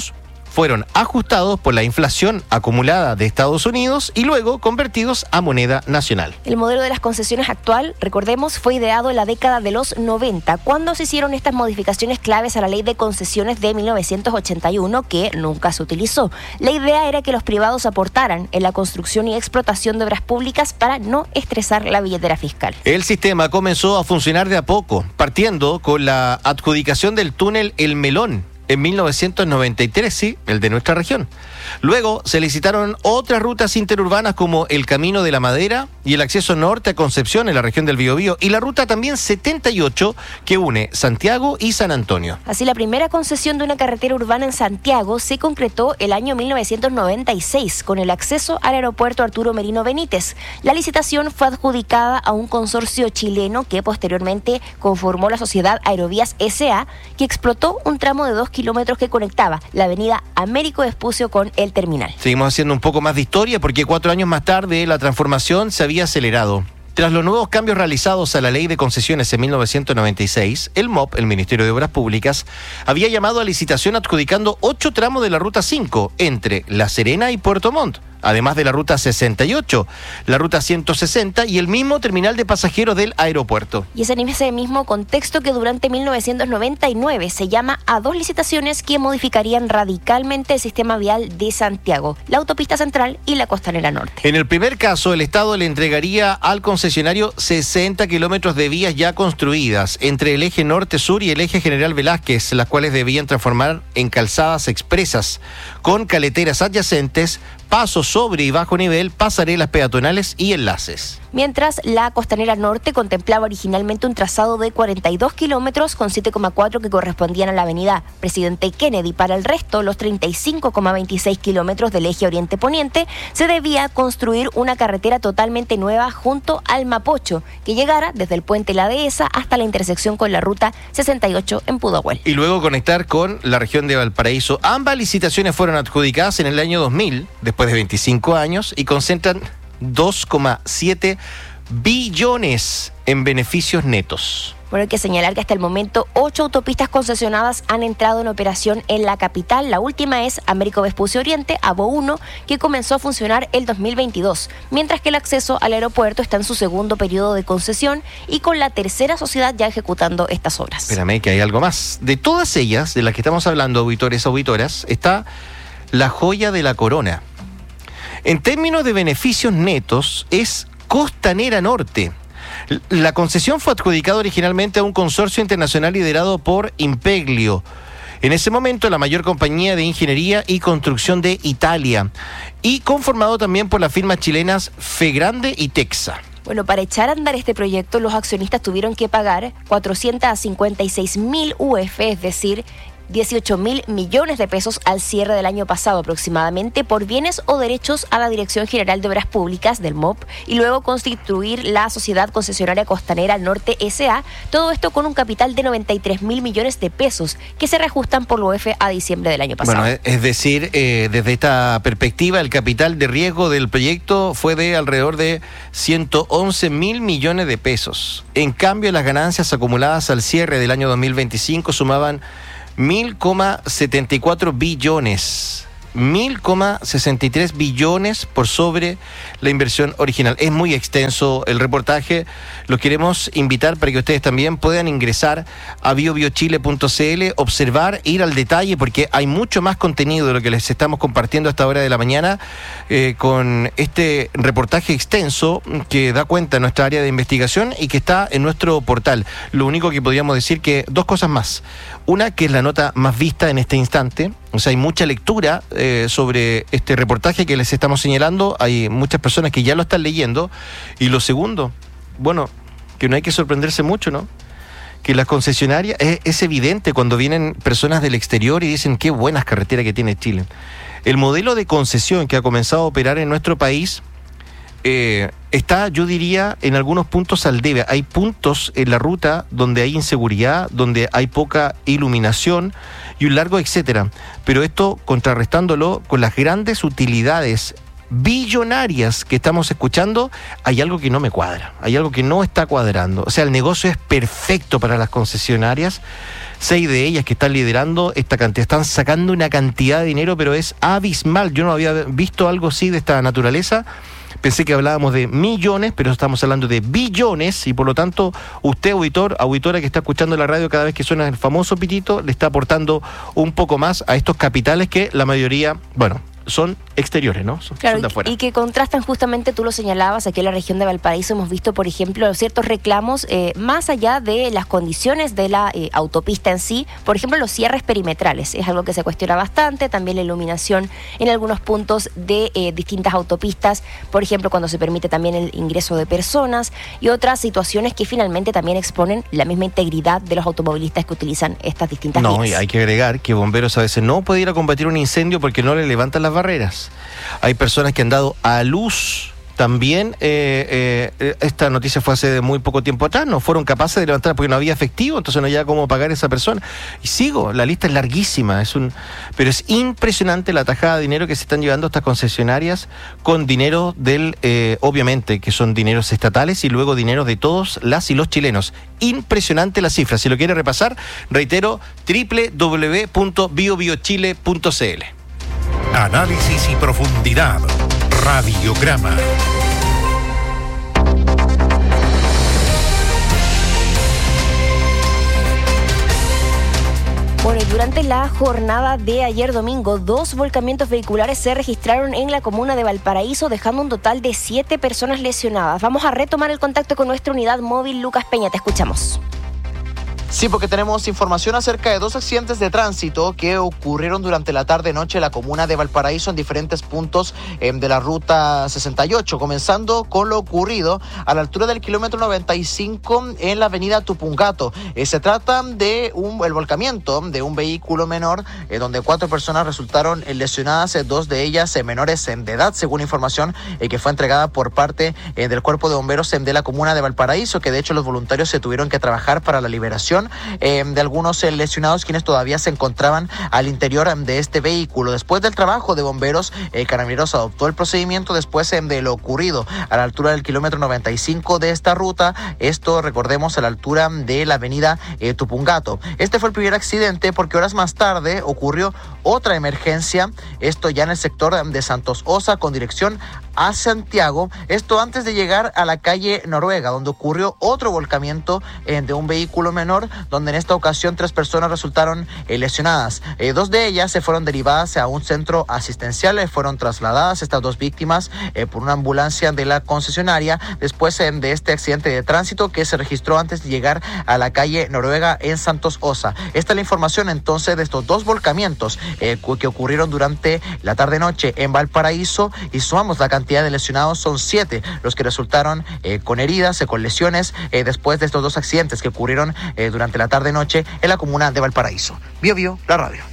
fueron ajustados por la inflación acumulada de Estados Unidos y luego convertidos a moneda nacional. El modelo de las concesiones actual, recordemos, fue ideado en la década de los noventa, cuando se hicieron estas modificaciones claves a la ley de concesiones de mil novecientos ochenta y uno, que nunca se utilizó. La idea era que los privados aportaran en la construcción y explotación de obras públicas para no estresar la billetera fiscal. El sistema comenzó a funcionar de a poco, partiendo con la adjudicación del túnel El Melón en mil novecientos noventa y tres, sí, el de nuestra región. Luego se licitaron otras rutas interurbanas como el Camino de la Madera y el acceso norte a Concepción en la región del Biobío, y la ruta también setenta y ocho que une Santiago y San Antonio. Así, la primera concesión de una carretera urbana en Santiago se concretó el año mil novecientos noventa y seis con el acceso al aeropuerto Arturo Merino Benítez. La licitación fue adjudicada a un consorcio chileno que posteriormente conformó la sociedad Aerovías ese a, que explotó un tramo de dos kilómetros que conectaba la avenida Américo Vespucio con el terminal. Seguimos haciendo un poco más de historia porque cuatro años más tarde la transformación se había acelerado. Tras los nuevos cambios realizados a la ley de concesiones en mil novecientos noventa y seis, el M O P, el Ministerio de Obras Públicas, había llamado a licitación adjudicando ocho tramos de la Ruta cinco entre La Serena y Puerto Montt, además de la Ruta sesenta y ocho, la Ruta ciento sesenta y el mismo terminal de pasajeros del aeropuerto. Y es en ese mismo contexto que durante mil novecientos noventa y nueve se llama a dos licitaciones que modificarían radicalmente el sistema vial de Santiago, la autopista central y la costanera norte. En el primer caso, el Estado le entregaría al concesionario sesenta kilómetros de vías ya construidas entre el eje norte-sur y el eje General Velázquez, las cuales debían transformar en calzadas expresas, con caleteras adyacentes, pasos sobre y bajo nivel, pasarelas peatonales y enlaces. Mientras la costanera norte contemplaba originalmente un trazado de cuarenta y dos kilómetros con siete coma cuatro que correspondían a la avenida Presidente Kennedy. Para el resto, los treinta y cinco coma veintiséis kilómetros del eje oriente-poniente, se debía construir una carretera totalmente nueva junto al Mapocho, que llegara desde el puente La Dehesa hasta la intersección con la ruta sesenta y ocho en Pudahuel. Y luego conectar con la región de Valparaíso. Ambas licitaciones fueron adjudicadas en el año dos mil, después de veinticinco años, y concentran dos coma siete billones en beneficios netos. Bueno, hay que señalar que hasta el momento ocho autopistas concesionadas han entrado en operación en la capital. La última es Américo Vespucio Oriente, A B O uno, que comenzó a funcionar el dos mil veintidós, mientras que el acceso al aeropuerto está en su segundo periodo de concesión y con la tercera sociedad ya ejecutando estas obras. Espérame, que hay algo más. De todas ellas, de las que estamos hablando, auditores, auditoras, está la joya de la corona. En términos de beneficios netos, es Costanera Norte. La concesión fue adjudicada originalmente a un consorcio internacional liderado por Impeglio, en ese momento la mayor compañía de ingeniería y construcción de Italia, y conformado también por las firmas chilenas Fegrande y Texa. Bueno, para echar a andar este proyecto, los accionistas tuvieron que pagar cuatrocientos cincuenta y seis mil U F, es decir, dieciocho mil millones de pesos al cierre del año pasado aproximadamente, por bienes o derechos a la Dirección General de Obras Públicas del M O P, y luego constituir la Sociedad Concesionaria Costanera Norte ese a, todo esto con un capital de noventa y tres mil millones de pesos que se reajustan por la U F a diciembre del año pasado. Bueno, es decir, eh, desde esta perspectiva, el capital de riesgo del proyecto fue de alrededor de ciento once mil millones de pesos. En cambio, las ganancias acumuladas al cierre del año dos mil veinticinco sumaban mil coma setenta y cuatro billones. mil coma sesenta y tres billones por sobre la inversión original. Es muy extenso el reportaje. Los queremos invitar para que ustedes también puedan ingresar a bio bio chile punto c l, observar, ir al detalle, porque hay mucho más contenido de lo que les estamos compartiendo a esta hora de la mañana, eh, con este reportaje extenso que da cuenta de nuestra área de investigación y que está en nuestro portal. Lo único que podríamos decir que dos cosas más. Una, que es la nota más vista en este instante. O sea, hay mucha lectura eh, sobre este reportaje que les estamos señalando. Hay muchas personas que ya lo están leyendo. Y lo segundo, bueno, que no hay que sorprenderse mucho, ¿no? Que las concesionarias, es, es evidente cuando vienen personas del exterior y dicen qué buenas carreteras que tiene Chile. El modelo de concesión que ha comenzado a operar en nuestro país eh, está, yo diría, en algunos puntos al debe. Hay puntos en la ruta donde hay inseguridad, donde hay poca iluminación y un largo etcétera. Pero esto contrarrestándolo con las grandes utilidades billonarias que estamos escuchando, hay algo que no me cuadra, hay algo que no está cuadrando. O sea, el negocio es perfecto para las concesionarias. Seis de ellas que están liderando esta cantidad, están sacando una cantidad de dinero, pero es abismal. Yo no había visto algo así de esta naturaleza. Pensé que hablábamos de millones, pero estamos hablando de billones, y por lo tanto, usted, auditor, auditora que está escuchando la radio cada vez que suena el famoso pitito, le está aportando un poco más a estos capitales que la mayoría, bueno, son exteriores, ¿no? Son, claro, son de afuera. Y que contrastan justamente, tú lo señalabas, aquí en la región de Valparaíso hemos visto, por ejemplo, ciertos reclamos eh, más allá de las condiciones de la eh, autopista en sí. Por ejemplo, los cierres perimetrales, es algo que se cuestiona bastante, también la iluminación en algunos puntos de eh, distintas autopistas, por ejemplo, cuando se permite también el ingreso de personas y otras situaciones que finalmente también exponen la misma integridad de los automovilistas que utilizan estas distintas vías. No, y hay que agregar que bomberos a veces no pueden ir a combatir un incendio porque no le levantan las barreras. Hay personas que han dado a luz también, eh, eh, esta noticia fue hace muy poco tiempo atrás, no fueron capaces de levantar porque no había efectivo, entonces no había cómo pagar a esa persona. Y sigo, la lista es larguísima, es un, pero es impresionante la tajada de dinero que se están llevando estas concesionarias con dinero del, eh, obviamente, que son dineros estatales y luego dineros de todos las y los chilenos. Impresionante la cifra. Si lo quiere repasar, reitero, doble u doble u doble u punto bio bio chile punto c l. Análisis y profundidad. Radiograma. Bueno, y durante la jornada de ayer domingo, dos volcamientos vehiculares se registraron en la comuna de Valparaíso, dejando un total de siete personas lesionadas. Vamos a retomar el contacto con nuestra unidad móvil. Lucas Peña, te escuchamos. Sí, porque tenemos información acerca de dos accidentes de tránsito que ocurrieron durante la tarde-noche en la comuna de Valparaíso en diferentes puntos eh, de la ruta sesenta y ocho, comenzando con lo ocurrido a la altura del kilómetro noventa y cinco en la avenida Tupungato. Eh, se trata de un, el volcamiento de un vehículo menor eh, donde cuatro personas resultaron eh, lesionadas, eh, dos de ellas eh, menores eh, de edad, según información eh, que fue entregada por parte eh, del Cuerpo de Bomberos eh, de la comuna de Valparaíso, que de hecho los voluntarios se tuvieron que trabajar para la liberación Eh, de algunos eh, lesionados quienes todavía se encontraban al interior eh, de este vehículo. Después del trabajo de bomberos, eh, Carabineros adoptó el procedimiento después eh, de lo ocurrido a la altura del kilómetro noventa y cinco de esta ruta. Esto, recordemos, a la altura de la avenida eh, Tupungato. Este fue el primer accidente porque horas más tarde ocurrió otra emergencia, esto ya en el sector de Santos Osa con dirección a Santiago, esto antes de llegar a la calle Noruega, donde ocurrió otro volcamiento eh, de un vehículo menor, donde en esta ocasión tres personas resultaron eh, lesionadas. Eh, dos de ellas se fueron derivadas a un centro asistencial, eh, fueron trasladadas estas dos víctimas eh, por una ambulancia de la concesionaria después eh, de este accidente de tránsito que se registró antes de llegar a la calle Noruega en Santos Osa. Esta es la información entonces de estos dos volcamientos eh, que ocurrieron durante la tarde-noche en Valparaíso, y sumamos la cantidad de lesionados, son siete los que resultaron eh, con heridas, eh, con lesiones eh, después de estos dos accidentes que ocurrieron eh, durante la tarde-noche en la comuna de Valparaíso. Bio Bio, la radio.